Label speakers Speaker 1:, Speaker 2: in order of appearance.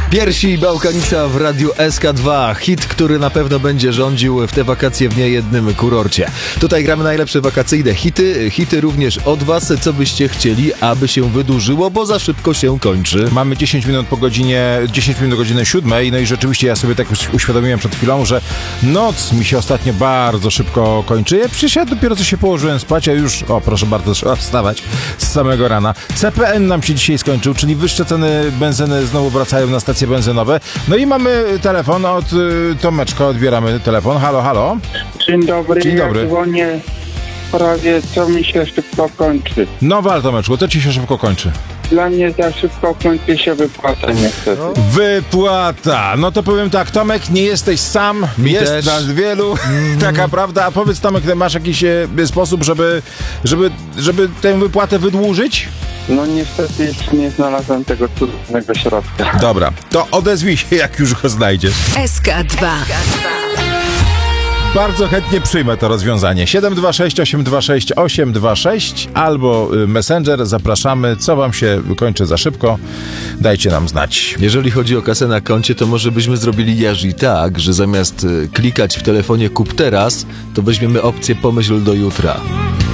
Speaker 1: Piersi i Bałkanica w Radiu SK2. Hit, który na pewno będzie rządził w te wakacje w niejednym kurorcie. Tutaj gramy najlepsze wakacyjne hity. Hity również od was, co byście chcieli, aby się wydłużyło, bo za szybko się kończy.
Speaker 2: Mamy 10 minut do godziny 7. No i rzeczywiście ja sobie tak uświadomiłem przed chwilą, że noc mi się ostatnio bardzo szybko kończy. Ja przyszedłem, dopiero co się położyłem spać, a już, proszę bardzo, trzeba wstawać z samego rana. CPN nam się dzisiaj skończył, czyli wyższe ceny benzyny znowu wracają na stacje benzynowe. No i mamy telefon od Tomeczka, odbieramy telefon. Halo, halo.
Speaker 3: Dzień dobry.
Speaker 2: Dzień dobry.
Speaker 3: Ja dzwonię w sprawie, co mi się szybko kończy.
Speaker 2: No wal, Tomeczku, to ci się szybko kończy.
Speaker 3: Dla mnie za szybko kończy się wypłata niestety.
Speaker 2: Wypłata. No to powiem tak, Tomek, nie jesteś sam, jest
Speaker 1: też.
Speaker 2: nas wielu, taka prawda. A powiedz, Tomek, masz jakiś sposób, żeby tę wypłatę wydłużyć?
Speaker 3: No niestety jeszcze nie znalazłem tego cudownego środka.
Speaker 2: Dobra, to odezwij się, jak już go znajdziesz.
Speaker 4: SK2.
Speaker 2: Bardzo chętnie przyjmę to rozwiązanie. 726 826 826 albo Messenger. Zapraszamy. Co wam się kończy za szybko? Dajcie nam znać.
Speaker 1: Jeżeli chodzi o kasę na koncie, to może byśmy zrobili jażi tak, że zamiast klikać w telefonie kup teraz, to weźmiemy opcję pomyśl do jutra.